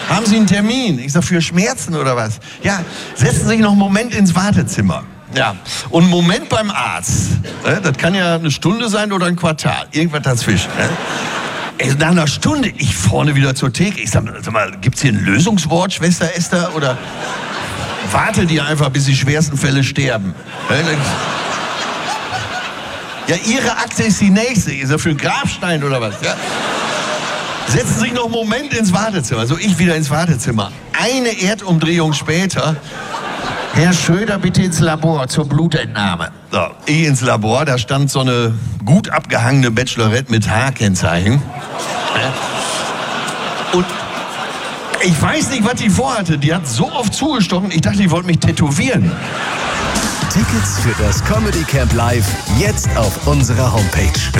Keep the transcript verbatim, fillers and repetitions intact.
Haben Sie einen Termin? Ich sag, für Schmerzen oder was? Ja, setzen Sie sich noch einen Moment ins Wartezimmer. Ja, und einen Moment beim Arzt. Ne? Das kann ja eine Stunde sein oder ein Quartal. Irgendwas dazwischen. Ne? Ey, nach einer Stunde, ich vorne wieder zur Theke. Ich sag, sag mal, gibt's hier ein Lösungswort, Schwester Esther? Oder wartet ihr einfach, bis die schwersten Fälle sterben? Ne? Ja, Ihre Akte ist die nächste. Ist das für einen Grabstein oder was? Ja? Setzen Sie sich noch einen Moment ins Wartezimmer. Also ich wieder ins Wartezimmer. Eine Erdumdrehung später. Herr Schröder, bitte ins Labor zur Blutentnahme. So, ich ins Labor, da stand so eine gut abgehangene Bachelorette mit H-Kennzeichen. Und ich weiß nicht, was die vorhatte. Die hat so oft zugestochen, ich dachte, die wollte mich tätowieren. Tickets für das Comedy Camp Live jetzt auf unserer Homepage.